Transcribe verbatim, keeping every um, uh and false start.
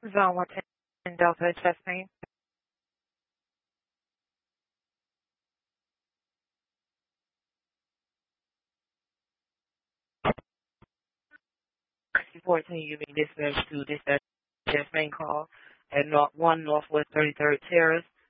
Zone one ten Delta testing. fourteen, you being dispatched to dispatch test main call at North, one Northwest thirty-third Terrace,